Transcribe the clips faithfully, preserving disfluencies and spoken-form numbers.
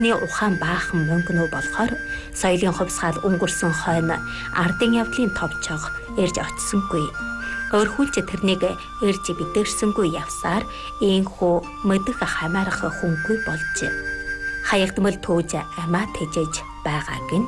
Нэг ухаан баахан мөнгөнөө болохоор соёлын хувьсгал өнгөрсөн хойно ардын явдлын товчог ирж очисонгүй. Өөрхүүлж тэрнийг ирж бидэрсэнгүй явсаар ийхүү мэдэх хамаарах хүнгүй болж хаягдмал төөж амаа тэжэж байгааг нь.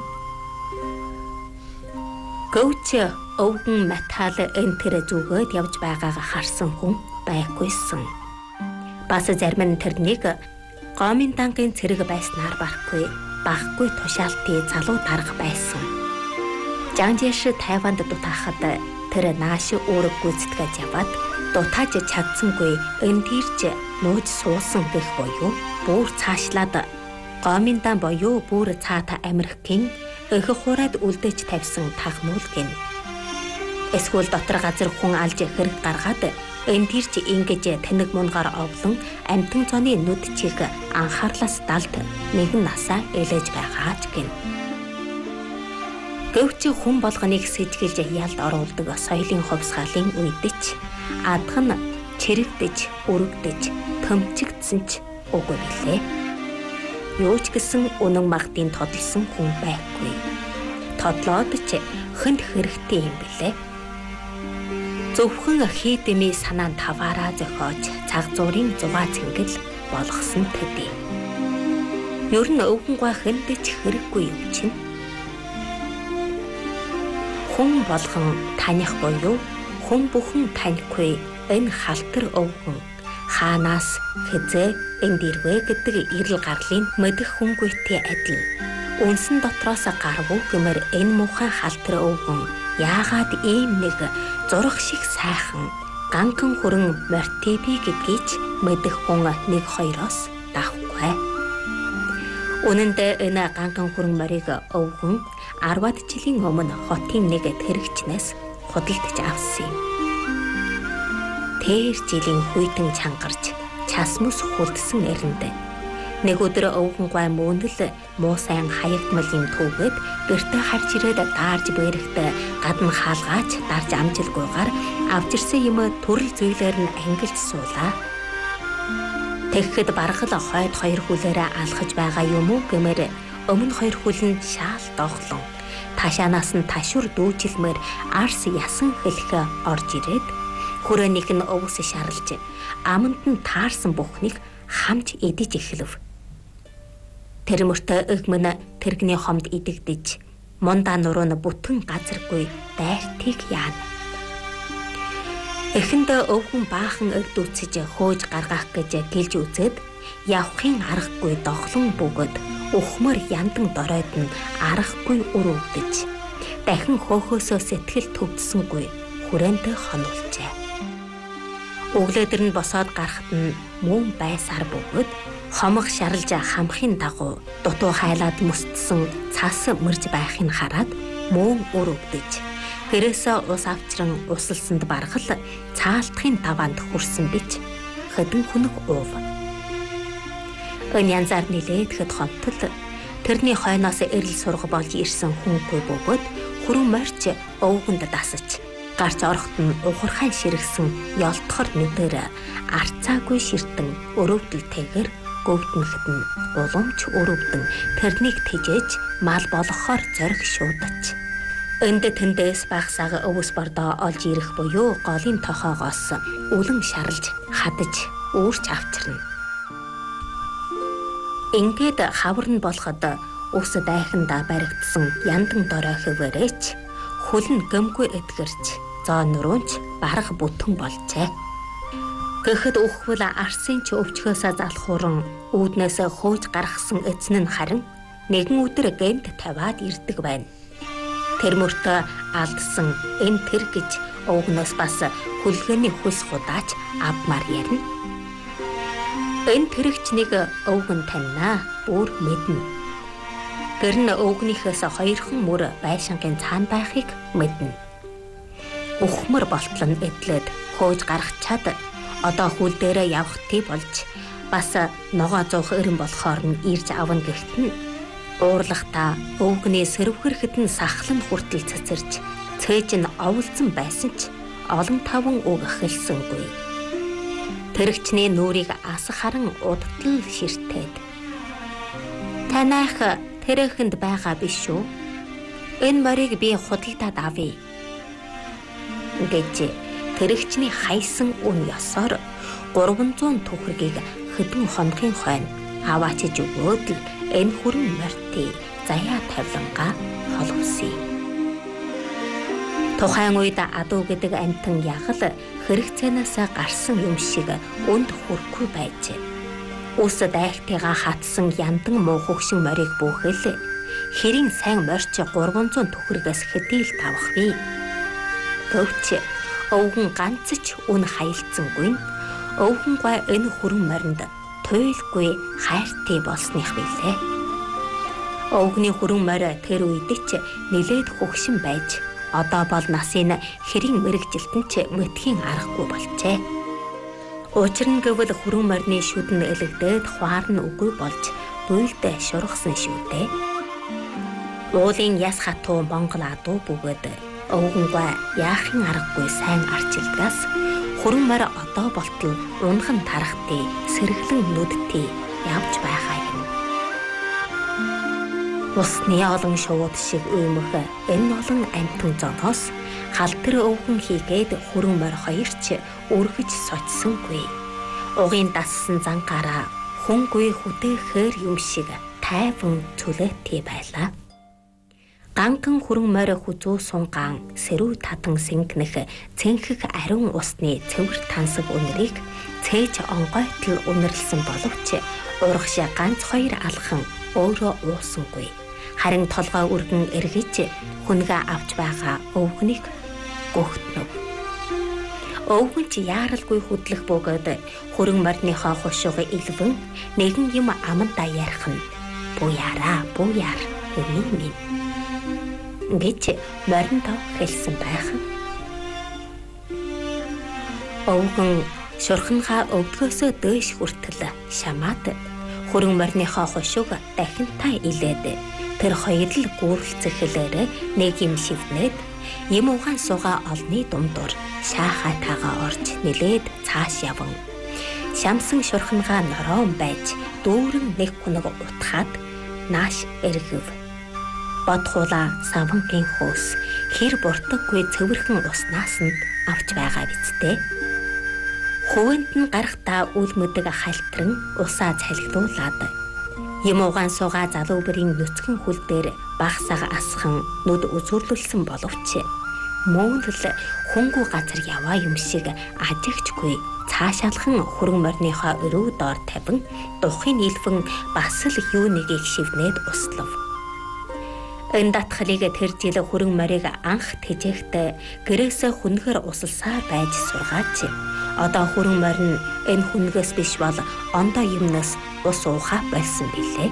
Гөвч өвгөн метал энэ тэр зүгөөд явж байгааг харсан хүн байгүйсэн. Бас зарим нь тэрнийг гомын дангийн цэрэг байснаар барахгүй баггүй тушаалтын залуу дарга байсан. Жанжиш Тайванд дутаахад тэр нааш өөрөг гүйцэтгэж яваад дутааж чадсангүй эндирж нууж суусан гэх буюу бүр цаашлаад гомын дан буюу бүр цаата Америкийн эх хураад үлдээж тавьсан тахмуул гин. Эсвэл дотор газар хүн алж хэрэг гаргаад эндирч ингэж таниг мунгаар овлон амтэн цоны нүд чих анхаарлаас далд нэгэн насаа элэж байгаач гин. Гэвч хүн болгоныг сэжгэлж ялд оруулдаг соёлын хувьсгалын үедч адх нь чирэгдэж, өргөдөж, төмчигдсэн ч үгүй билээ. Юу ч гэсэн үнэн магдын тодолсон хүн байхгүй. Тодлоод ч хүнд хэрэгтэй юм билээ. Зөвхөн хийдэмий санаанд таваараа зохиож цаг зуурын зугаа цэнгэл болгосон төдий. Ер нь өвгөнгөө хэндэж хэрэггүй юм чинь. Хүн болгон таних буюу хүн бүхэн танихгүй энэ халтар өвгөн хаанаас хизээ энд ирвэ гэдэг эрэл гарлын мэдэх хүнгүйтэй адил. Үнсэн дотроос гарвуу гэмээр энэ муухай халтар өвгөн яагаад ийм нэг зурх шиг сайхан ганкан хүрэн мортиби гэдгийг мэдэх хүн нэг хоёроос давхгүй. Үнэн дээр энэ ганкан хүрэн морийг өвгөн арваад жилийн өмнө хотын нэг тэрэгчнээс худалдаж авсан юм. Тэр жилийн хүйтэн чангарч часмус хулдсан эрэнд нэг өдөр өвгөнгөө мөндөл муу сайн хаягдмал юм түүгээд гэртээ харж ирээд даарж бэрэхт гадна хаалгаач дарж амжилгүйгээр авчирсан юм төрөл зүйлээр нь ангилж суулаа. Тэгэхэд баргал хойд хоёр хүлээрээ алхаж байгаа юм уу гэмээр өмнө хоёр хүл нь шаал доглон ташаанаас нь ташур дүүжилмээр арс ясан хэлэх орж ирээд хүрээнийг нь өвс шарлж аманд нь таарсан бүхнийг хамж идэж эхлэв. Тэр мөртөө эгмэн тэрэгний хомд идэгдэж мондаа нуруу нь бүтэн газаргүй дайртыг яана. Эхэндээ өвгөн баахан эг дүүцэж хөөж гаргах гэж гэлж үзээд явахын аргагүй доглон бөгөөд ухмар яндан доройд нь аргагүй өрөвдөж дахин хөөхөөсөө сэтгэл төвдсөнгүй хүрээнтэй хонуулжээ. Өглөөдөр нь босоод гарахад нь мөн байсаар бөгөөд хомог шарлж хамхын дагуу дутуу хайлаад мөстсөн цас мөрж байхыг хараад мөн өрөвдөж гэрээсээ ус авчран усалсанд баргал цаалтахын даваанд хүрсэн бич хэдэн хүнэг уув. Энэ янзаар нилээдэхэд хонтол тэрний хойноос эрэл сурга болж ирсэн хүнгүй бөгөөд хүрэн морч өвгөнд дасаж гарч орохт нь ухархан ширгсэн ёлтохор нүдээр арцаагүй ширтэн өрөвдөлтэйгээр гөвднөхд нь уламж өрөвдөн тэрнийг тэжээж мал болгохоор зориг шуудаж энд тэндээс багсаага өвс бордоо олж ирэх буюу голын тохоогоос үлэн шарлж хадаж үүрч авчирна. Ингээд хавар нь болоход ус дайхандаа баригдсан яндан дорой хөвөрөөч хүлэн гэмгүй эдгэрч зоо нөрөөнч бараг бүтэн болжээ. Гэхэд үхвэл арсын ч өвчгөөсөө залхууран үүднээс хөөж гаргасан эзэн нь харин нэгэн өдөр гэмт тавиад ирдэг байна. Тэр мөртөө алдсан энэ тэр гэж өвгнөөс бас хүлгээний хүс гудаач авмаар ярина. Энэ тэрэгч нэг өвгөн таньнаа бүр мэднэ. Гэр нь өвгнийхээс хоёрхан мөр байшингийн цаана байхыг мэднэ. Ухмар болтол нь эдлээд хөөж гаргачаад одоо хүл дээрээ явах тий болж бас ногоо зуух өрн болохоор нь ирж авна гэхтэн уурлахтаа өвгний сэрвхэрхэд нь сахлан хүртэл цэцэрч цээж нь оволцсон байсан ч олон таван үг эхэлсэнгүй. Тэрэгчний нүрийг ас харан удтал ширтээд Танайх тэрэхэнд байгаа биш үү? Энэ морийг би худалдаад авъя гэж тэрэгчний хайсан үн ёсоор гурван зуун төгрөгийг хэдэн хоногийн хойно аваачиж өгөөд л энэ хүрэн морьтыг заяа тавилангаа холбосон. Тухайн үед адуу гэдэг амьтан ягал хэрэгцээнээс гарсан юм шиг өнд хүрхгүй байж ус дайхтайгаа хатсан яндан муу хөгшин морийг бүхэл хэрийн сайн морьч гурван зуун төгрөгөөс хэдийл тавах вэ? Төвч өвгөн ганц ч үн хаялцсангүй. Өвгөн гой энэ хүрэн моринд туйлгүй хайртай болсных билээ. Өвгний хүрэн морь тэр үед ч нилээд хөгшин байж одоо бол насын хэрийн мэрэгжилтэн ч мэтхийн аргагүй болжээ. Учир нь гэвэл хүрэн морины шүдэн элэгдээд хуарн үгүй болж буйлдэ шургасан шүү дээ. Уулын яс хатуу Монгол адуу бөгөөд өвгөнгөө яахын аргагүй сайн арчилдгаас хүрэн морь одоо болтол унхан тарахтыг сэргэлэн нүдтэй явж байгаа юм. Усны олон шувууд шиг уймах энэ олон амьтан зоноос халтар өвгөн хийгээд хүрэн морь хоёрч өргөж сочсонгүй. Угийн дассан зангаараа хүнгүй хүдээхээр юм шиг тайван цүлээтэй байлаа. Ганкан хүрэн морь хүзүү сунгаан сэрүү татан сэнгнэх цэнхэг ариун усны цэвэр тансаг үнэрийг цээж онгойтол үнэрлсэн боловч урагш ганц хоёр алхан өөрөө уусангүй. Харин толгой үргэн эргэж хүнгээ авч байгаа өвгнийг гөхтнөв. Өвгөн ч яаралгүй хөдлөх бөгөөд хүрэн морьныхоо хушууга илвэн нэгэн юм амандаа ярих нь буяараа буяар хэмээн гэж моринтоо хэлсэн байх. Өвгөн шурхангаа өвдгөөсөө дээш хүртэл шамаад хүрэн морьныхоо хушууг дахин та илээд тэр хоёр л гүйрэлцэхлээр нэг юм шивнээд юм угаан суугаа олны думдуур шаахаа тагаа орж нилээд цааш яван шамсан шурхангаа нороон байж дүүрэн нэг хүнэг утхаад нааш эргэв. Бодхуулаа савангийн хөөс хэр буртаггүй цэвэрхэн уснаас нь авч байгаа бицтэй. Хувинд нь гарахтаа үл мэдэг хальтран усаа цалгилуулаад юм угаан суугаа залуубрын нүцгэн хүл дээр багсаага асхан нүд үзүрлүүлсэн боловч мөн л хөнгүү газар яваа юм шиг ажигчгүй цаашаалхан хүрэн морьныхоо өрөө доор тавин духын нийлвэн бас л юу нэгийг шивнээд услав. Энэ татхлыг тэр жил хүрэн морийг анх тэжээхдээ гэрээсээ хүнгээр усалсаар байж сургаач. Одоо хүрэн морь нь энэ хүнгээс биш бол ондоо юмнаас ус уухаа болсон билээ.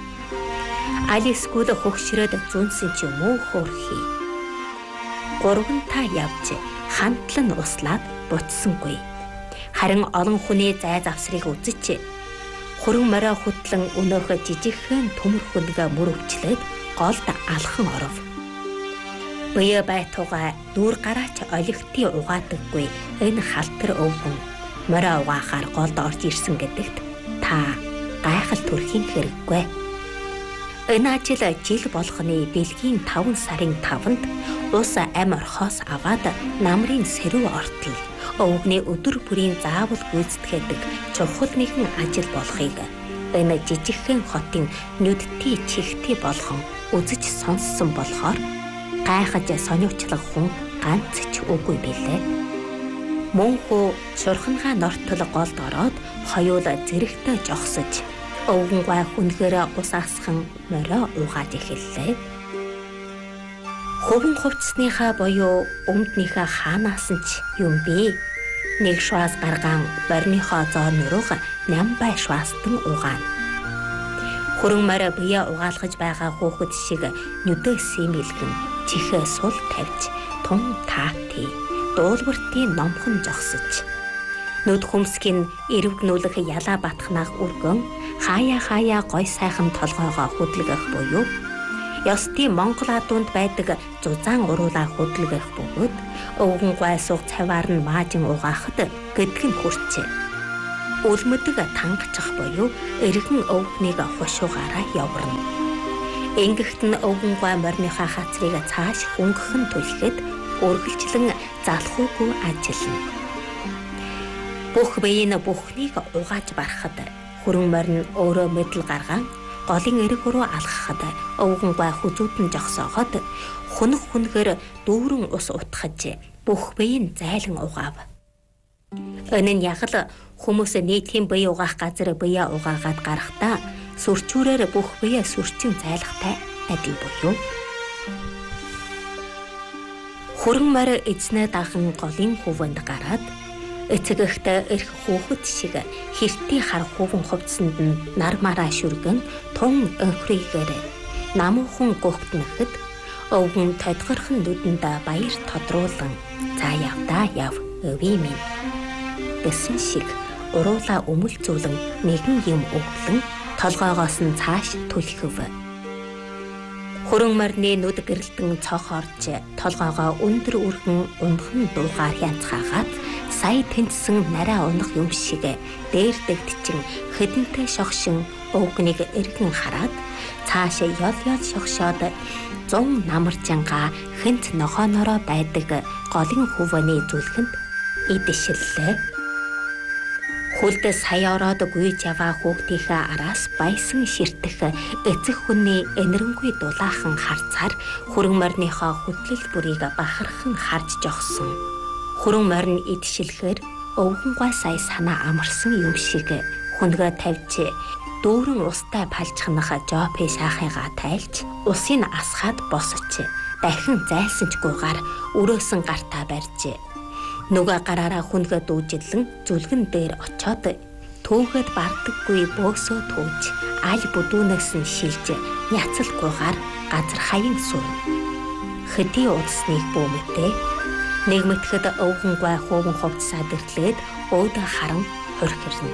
Алискууд хөгшрөөд зүнсэн ч юм уу хөөрхий. Гурвантаа явж хамтлан услаад буцсангүй. Харин олон хүний зай завсрыг үзэж хүрэн морь хөтлөн өнөөхө жижигхэн төмөр хүнгээ мөрөвчлээд голд алхан оров. Буяа байтугай дүүр гараач олигтын угаадаггүй энэ халтар өвгөн морь угаахаар голд орж ирсэн гэдэгт та гайхал төрхийн хэрэггүй. Энэ ажил жил болгоны бэлгийн таван сарын таванд ус ам орхоос аваад намрын сэрүү ортол өвгний өдөр бүрийн заавал гүйцэтгэдэг чухал нэгэн ажил болохыг энэ жижигхэн хотын нүдтэй чихтэй болгон үзэж сонссон болохоор гайхаж сониучлах хүн ганц ч үгүй билээ. Мөн хөө шурхангаа нортол голд ороод хоёул зэрэгтэй жогсож өвгөнгөө хүнгээр ус асхан морио угааж эхэллээ. Хөвөн хувцсныхаа буюу өмднийхээ хаанаас нь ч юм бэ? Нэг шваас гаргаан морьныхоо зоо нурууг нямбай шваастан угаана. Хүрэн морь буяа угаалгаж байгаа хөөхд шиг нүдээ сэмэлгэн чихээ сул тавьж тун таати дуулбартын номхон жогсож нүд хүмсгийн эрвгнүүлэх ялаа батхнах үргэн хаяа хаяа гой сайхан толгоогоо хөдлөх буюу ёстын Монгол адуунд байдаг зузаан уруулаа хөдлөх бөгөөд өвгөн гой суух цаваар нь маажин угаахад гэдг нь хүрчээ. Үлмэдэг тангачих буюу эргэн өвгнийг хушуугаараа яварна. Ингэхт нь өвгөнгөө морныхаа хацрыг цааш хөнгөн түлхэхэд үргэлжлэн залхуугүй ажиллана. Бүх биеийн бүхнийг угааж барахад хүрэн морин өөрөө мэдл гаргаан голын эрэг рүү алхахад өвгөнгөө хүзүүдэн жогсоогоод хунах хүнгээр дүүрэн ус утгаж бүх биеийн зайлан угаав. Энэ нь яг л хүмүүс нийтийн бие угаах газар бие угаагаад гарахдаа сүрчүүрээр бүх бие сүрчин зайлахтай адил буюу. Хүрэн морь эзнээ даган голын хувинд гараад эцэгт эрх хүүхэд шиг хэртий хар хуван хувцсанд нь нар мараа шүргэн тун өнхрийгээр намуухан гогтноход өвгөн тодгорхон нүдэнд баяр тодруулан за явдаа яв өвий минь гэсэн шиг уруулаа өмөлцүүлэн нэгэн юм өглөн толгоогоос нь цааш түлхэв. Хүрэн морьны нүд гэрэлтэн цох орж толгоогоо өндөр үргэн унхан дуугаар хянцгаагаад сая тэнцсэн нараа унах юм шиг дээр дэгдчин хэдэнтэй шогшин өвгнийг эргэн хараад цаашаа ёл ёл шогшоод зун намарчанга хэнт нохоонороо байдаг голын хуваны зүлхэнд идшиллээ. Хүлдэ сая ороод гүйж яваа хүүхдийнхээ араас баясан ширтэх эцэг хүний энэрэнгүй дулаахан харцаар хүрэн морьныхоо хөдлөл бүрийг бахархан харж жогсон. Хүрэн морь идшилэхээр өвгөнгөө сая санаа амарсан юм шиг хүнгээ тавьж дүүрэн устай палжхнах жопи шаахыгаа тайлж усыг асгаад босч дахин зайлсанчгүйгээр өрөөсөн гартаа барьж нөгөө гараараа хүнгээ дүүжлэн зүлгэн дээр очоод түүхэд бардаггүй бөөсөө түүж аль бүдүүнээс нь шилж няцалгүйгээр газар хаян сүрнэ. Хэдий удсныг бөөмөтэй нэг мэтгэд өвгөнгөө хөөвөн хувцсаа дэртлээд өөдөө харан хурхирна.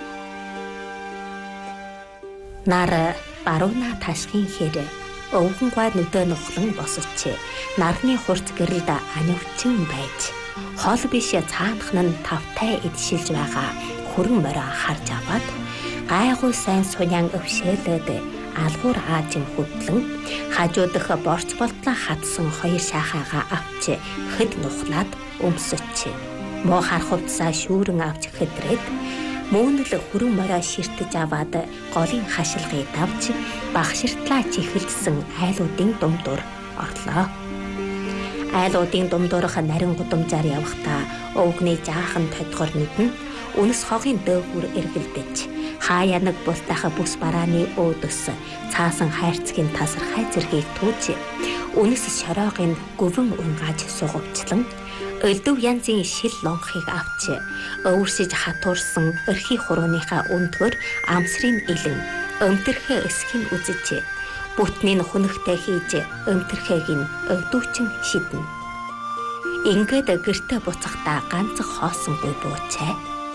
Нар барууна ташхын хэр өвгөнгөө нүдэ нухлан босч нарны хурц гэрэлд анивчин байж хол биш цаанах нь тавтай идшилж байгаа хүрэн морь харж аваад гайгүй сайн сунян өвшөөлөд алгуур аажин хөдлөн хажуудах борц болтлоо хатсан хоёр шаахаагаа авч хэд нухлаад өмсөч муу хар хувцсаа шүүрэн авч хэдрээд мөөнөл хүрэн морь ширтэж аваад голын хашилгыг давж багширтлаа чихэлсэн айлуудын думдуур орлоо. Айлуудын думдуурах нарийн гудамжаар явахдаа өвгний жаахан тодгор нүд нь үнэс хогийн дөөгүр эргэлдэж хаяа нэг бултайха бүс барааны өөдөс цаасан хайрцгийн тасархай зэргийг түүж үнэс шороогийн гүвэн унгааж сугавчлан өлдөв янзын шил лонхыг авч өвөрсөж хатуурсан өрхий хурууныхаа өндгөр амсрын илэн өмтөрхөө эсхийг үзэж бүтнийг хүнэгтэй хийж өмтөрхөөг нь өвдүүчин шиднэ. Ингээд гэртээ буцахдаа ганц хоосонгүй буучаа.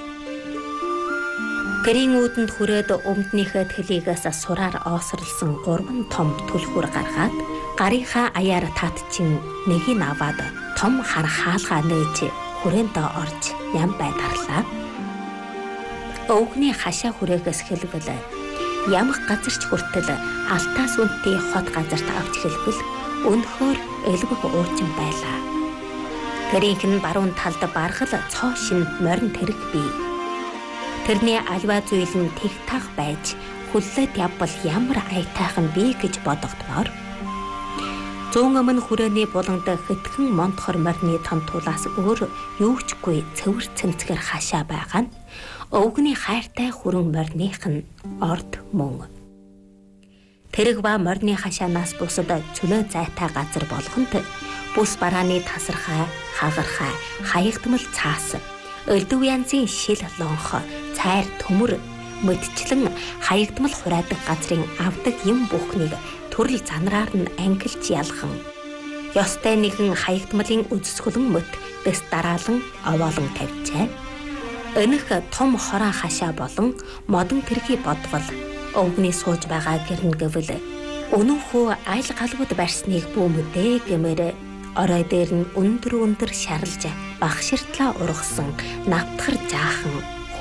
Гэрийн үүдэнд хүрээд өмднийхээ тэлийгээс сураар оосрлсон гурван том түлхүүр гаргаад гарынхаа аяар татчин нэгийг аваад том хар хаалгаа нээж хүрээндээ орж ям байдарлаа. Өвгний хашаа хүрээгээс хэлбэл ямх газарч хүртэл алтаас үнэтэй хот газарт авч хэлбэл өнөхөр элбэг уучин байлаа. Гэрийнх нь баруун талд баргал цоо шин морин тэрэг бий. Тэрний альва зүйл нь тэг таг байж хүллээд явбал ямар аятайхан бий гэж бодогдмоор. Зүүн өмнө хүрээний буланд хэдхэн монтхор морины том тулаас өөр юучгүй цэвэр цэмцгэр хашаа байгаа нь өвгний хайртай хүрэн морьных нь орд мөн. Тэрэг ба морьны хашаанаас бусад цөлөө зайтай газар болгонд бүс барааны тасархай, хагархай, хаягдмал цаас, өлдөв янзын шил лонхо, цайр төмөр мэдчлэн хаягдмал хураадаг газрын авдаг юм бүхнийг төрөл занраар нь ангилж ялхан. Ёстой нэгэн хаягдмалын үзэсгэлэн мөт дэс дараалан овоолон тавьжээ. Өнөх том хороо хашаа болон модон тэрхий бодвол өвгний сууж байгаа гэрн гэвэл өнөө хөө айл галбууд барьсныг бүүмэдэ гэмээр орой дээр нь өндөр өндөр шаралж багширтлаа ургасан навтхар жаахан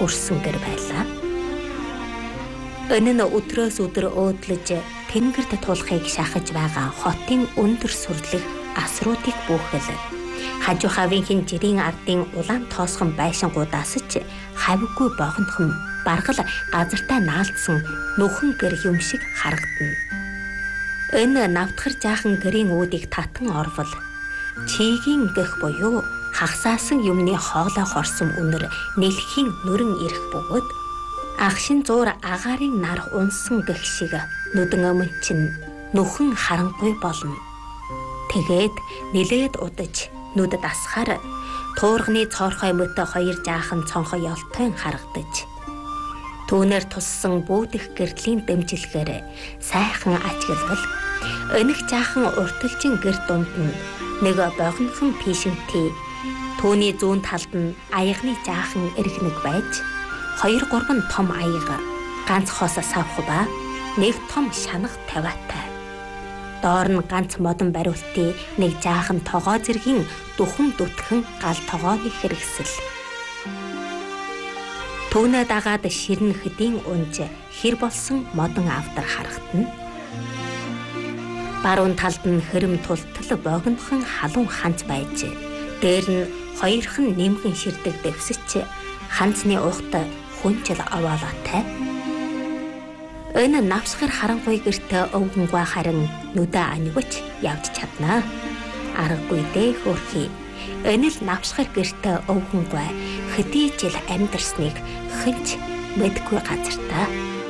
хүрсэн гэр байлаа. Энэ нь өдрөөс өдөр өөдлөж тэнгэрд тулахыг шахаж байгаа хотын өндөр сүрлэг асруудыг бүхэл хажуу хавийн жирийн ардын улаан тоосхон байшингуудаас ч хавьгүй богинохон баргал газартаа наалдсан нүхэн гэр юм шиг харагдана. Энэ навтхар жаахан гэрийн үүдийг татан орвол чигийн гэх буюу хагсаасан юмны хоолой хорсон үнэр нэлхийн нүрэн ирэх бөгөөд агшин зуур агаарын нар унсан гэх шиг нүдэн өмнө чинь нүхэн харангүй болно. Тэгээд нилээд удаж нүд дасахаар туурганы цоорхой мөтө хоёр жаахан цонхой ёлтойн харагдаж түүнээр туссан бүүдэх гэрлийн дэмжлэгээр сайхан ажиглал өнөх жаахан урталжин гэр дунд нь нэг богинохон пишинти түүний зүүн талд нь аягны жаахан эргэнэг байж хоёр гурван том аяга ганц хоос савх ба нэг том шанах тавиатай. Доор нь ганц модон бариултын нэг жаахан тогоо зэргийн дүхэн дүтгэн гал тогооны хэрэгсэл. Түүнээ дагаад ширнэ хэдийн унж хэр болсон модон авдар харагдана. Баруун талд нь хэрэм тултал богинохон халуун ханц байж дээр нь хоёрхан нэмгэн ширдэг дэвсэж ханцны ухт хүнчил овоолоотой. Энэ навсгар харангүй гэртээ өвгөнгөө харин нүдэ анивч явж чаднаа. Аргагүй дээ хөрхий. Энэ л навсгар гэртээ өвгөнгөө хэдий жил амьдарсныг хинч мэдгүй газар та.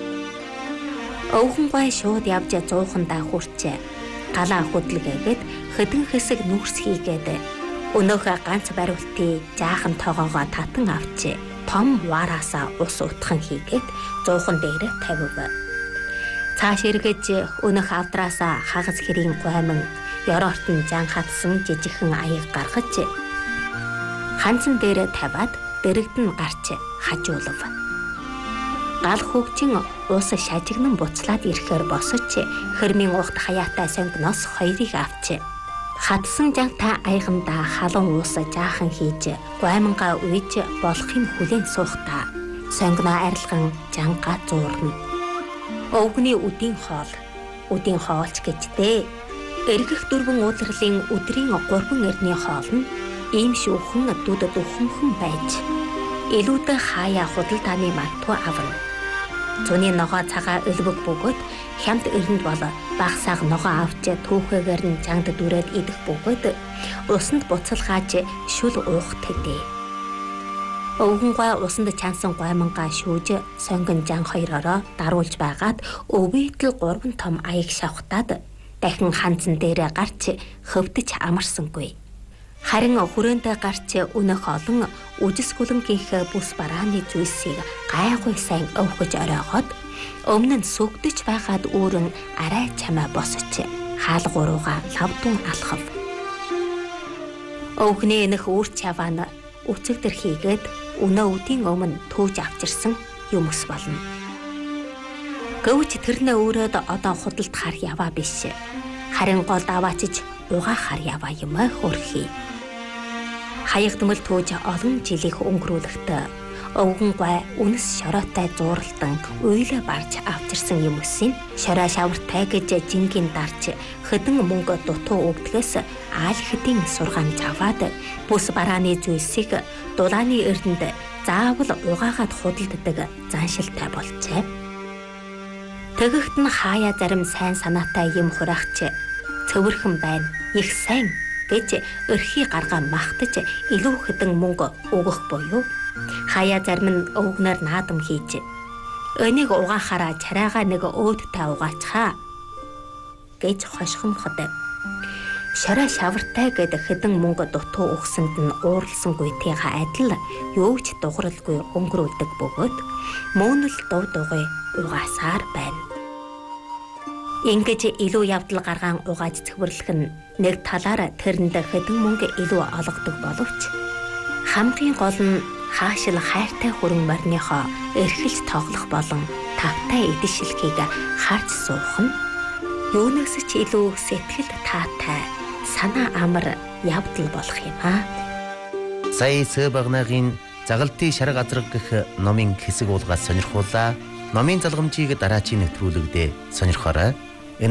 Өвгөнгөө шууд явж зуухандаа хүрчээ. Галаа хөдлөгээд хэдэн хэсэг нүрс хийгээд өнөөхөө ганц бариултын жаахан тоогоогоо татан авчээ. Том вараасаа ус утхан хийгээд зуухан дээр тавив. Цааш эргэж өнөх авдраасаа хагас хэрийн гоймон ёроорт нь жан хатсан жижигхэн аяг гаргаж ханцан дээр тавиад дэрэгдэн гарч хажуулав. Гал хөгжин ус шажигнан буцлаад ирэхээр босож хэрмийн ухт хаяатай сонгоноос хоёрыг авч хатсан жантай аягандаа халуун уус жаахан хийж гоймонгаа үйж болохын хүлээн суухтаа сонгоноо арилган жангаа зуурна. Өвгний үдийн хоол, үдийн хоолч гэжтэй. Эргэх дөрвөн ууларлын өдрийн гурван эрдний хоол нь ийм шүүхэн дүд дөхөнхөн байж илүүдэ хаяа худалдааны мартуу авна. Зуны ногоо цагаа өлбөг бөгөөд хямд эрэнд бол багсааг ногоо авч түүхээгээр нь жангд дүрээд идэх бөгөөд усанд буцалгааж шүл уух төдий. Өвгөнгөө усанд чансан гоймонгаа шүүж сонгон жан хоёророо даруулж байгаад өвөйтл гурван том аяг шавхтаад дахин ханцан дээрээ гарч хөвдөж амарсангүй. Харин хүрээндээ гарч өнөх олон үжис гүлэнгийнхээ бүс барааны зүйлсийг гайгүй сайн өвхөж оройгоод өмнө нь сүгдэж байгаад өөрөн арай чамаа босч хаалгурууга лавдун алхав. Өвгний энэх үрч яваана үцэгдэр хийгээд өнөө үдийн өмнө төөж авчирсан юмс болно. Гэвч тэрнээ өөрөөд одоо худалд хар яваа биш. Харин гол даваачиж угаахар яваа юм а хөрхий. Хаягдмал төөж олон жилийн өнгөрүүлэхдээ өвгөнгөө үнэс шороотой зууралдан уйлаа барж авчирсан юмсийн шороо шавартай гэж жингийн дарж хэдэн мөнгө дутуу өгдгээс аал хэдийн сургаан заваад бүс барааны зүйлсийг дулааны эрдэнд заавал угаагаад худалддаг заншилтай болжээ. Тэгэхт нь хаяа зарим сайн санаатай юм хураагч цөвөрхөн байна, их сайн гэж өрхий гаргаа магтаж илүү хэдэн мөнгө өгөх буюу хаяа зарим нь өвгнөр наадам хийж энийг угаахаараа чарайгаа нэг өөдтэй угаачхаа гэж хошгомход шороо шавартай гэд хэдэн мөнгө дутуу өгсөнд нь ууралсангүйтэйгээ адил юу ч дугралгүй өнгөрүүлдэг бөгөөд мөөнөл дув дугуй угаасаар байна. Ингэж илүү явдал гаргаан угааж цэвэрлэх нь нэг талаар тэрэнд хэдэн мөнгө илүү олгодог боловч хамгийн гол нь хаашил хайртай хүрэн морныхоо эрхэлж тоглох болон тавтай эдшилхийг харж суух нь юунаас ч илүү сэтгэл таатай санаа амар явдал болох юм аа. Сая Сэбагнагийн Загалтын шарга азраг гэх номын хэсэг уулгаас сонирхуулаа. Номын залгамжийг дараачийн нэвтрүүлэгдээ сонирхоорой.